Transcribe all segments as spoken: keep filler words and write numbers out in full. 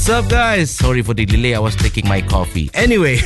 What's up, guys? Sorry for the delay. I was taking my coffee. Anyway,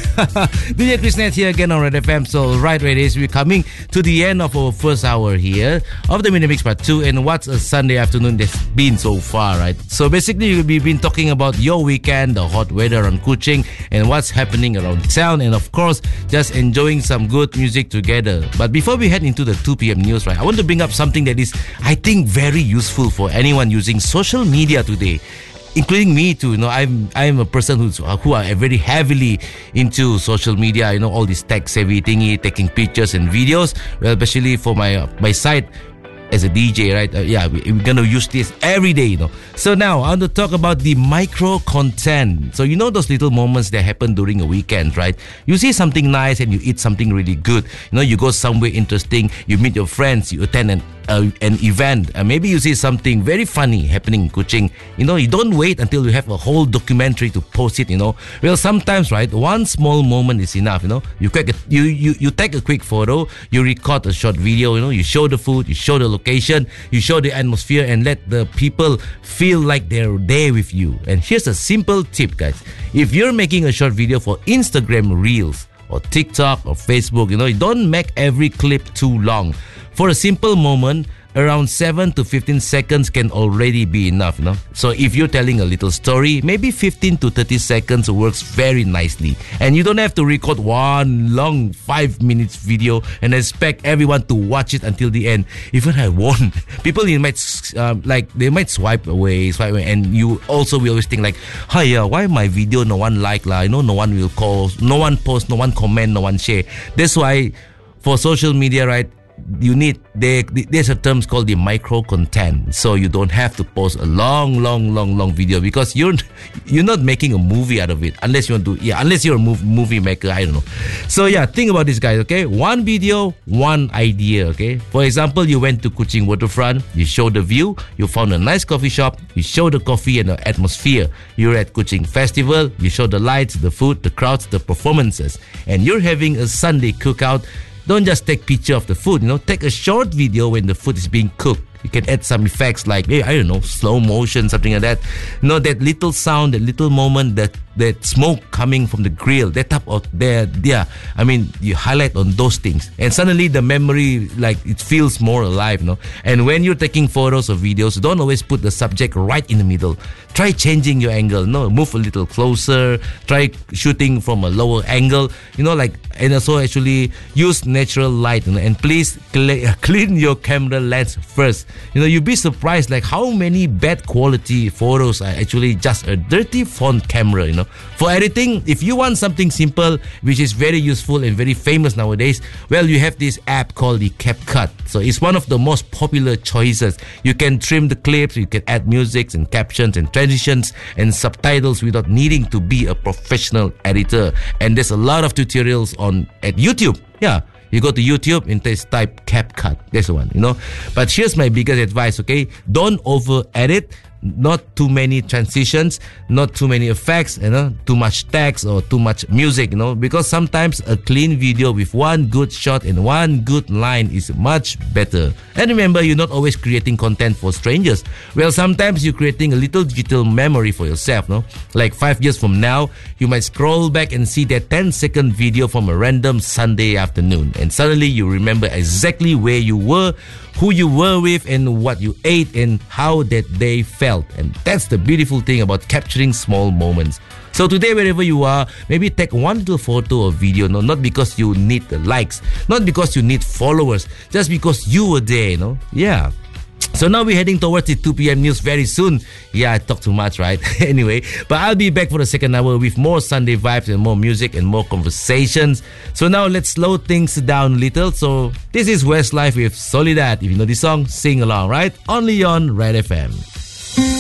D J Chris Net here again on Red F M. So, right, right, is we're coming to the end of our first hour here of the Mini Mix Part two. And what's a Sunday afternoon that's been so far, right? So, basically, we've been talking about your weekend, the hot weather on Kuching, and what's happening around town. And, of course, just enjoying some good music together. But before we head into the two p.m. news, right, I want to bring up something that is, I think, very useful for anyone using social media today, including me too. You know, I'm I'm a person who's who are very heavily into social media. You know, all this tech savvy thingy, taking pictures and videos. Well, especially for my uh, my side as a D J, right? Uh, yeah, we, we're gonna use this every day, you know. So now I want to talk about the micro content. So you know those little moments that happen during a weekend, right? You see something nice and you eat something really good. You know, you go somewhere interesting. You meet your friends. You attend an Uh, an event, uh, maybe you see something very funny happening in Kuching. You know, you don't wait until you have a whole documentary to post it. You know, well, sometimes, right, one small moment is enough. You know, you quick, you you you take a quick photo, you record a short video. You know, you show the food, you show the location, you show the atmosphere, and let the people feel like they're there with you. And here's a simple tip, guys: if you're making a short video for Instagram Reels or TikTok or Facebook, you know, you don't make every clip too long. For a simple moment, around seven to fifteen seconds can already be enough, you know. So if you're telling a little story, maybe fifteen to thirty seconds works very nicely. And you don't have to record one long five minutes video and expect everyone to watch it until the end. Even I won't. People you might um, like they might swipe away, swipe away, and you also will always think like, "Hey, uh, why my video no one like lah? You know, no one will call, no one post, no one comment, no one share." That's why for social media, right, you need they, there's a term called the micro content, so you don't have to post a long long long long video because you're you're not making a movie out of it unless you want to yeah unless you're a mov- movie maker. I don't know. So yeah, think about this, guys. Okay, one video, one idea. Okay, for example, you went to Kuching waterfront, you show the view, you found a nice coffee shop, you show the coffee and the atmosphere. You're at Kuching festival, you show the lights, the food, the crowds, the performances, and you're having a Sunday cookout. Don't just take picture of the food, you know, take a short video when the food is being cooked. You can add some effects like, hey, I don't know, slow motion, something like that. You know, that little sound, that little moment, that that smoke coming from the grill, that type of, there, yeah. I mean, you highlight on those things. And suddenly the memory, like, it feels more alive, you know. And when you're taking photos or videos, don't always put the subject right in the middle. Try changing your angle, you know, move a little closer. Try shooting from a lower angle, you know, like, and also actually use natural light, you know, and please cl- clean your camera lens first. You know, you'll be surprised like how many bad quality photos are actually just a dirty phone camera, you know. For editing, if you want something simple, which is very useful and very famous nowadays, well, you have this app called the CapCut. So it's one of the most popular choices. You can trim the clips, you can add music and captions and transitions and subtitles without needing to be a professional editor. And there's a lot of tutorials on at YouTube. Yeah. You go to YouTube and type CapCut. That's the one, you know. But here's my biggest advice, okay? Don't over edit. Not too many transitions, not too many effects, you know, too much text or too much music, you know, because sometimes a clean video with one good shot and one good line is much better. And remember, you're not always creating content for strangers. Well, sometimes you're creating a little digital memory for yourself, no? Like five years from now, you might scroll back and see that ten second video from a random Sunday afternoon, and suddenly you remember exactly where you were, who you were with, and what you ate, and how that day felt. And that's the beautiful thing about capturing small moments. So today, wherever you are, maybe take one little photo or video, no, not because you need the likes, not because you need followers, just because you were there, you know. Yeah. So now we're heading towards the two p.m. news very soon. Yeah, I talk too much, right? Anyway, but I'll be back for the second hour with more Sunday vibes and more music and more conversations. So now let's slow things down a little. So this is Westlife with Soledad. If you know this song, sing along, right? Only on Red F M.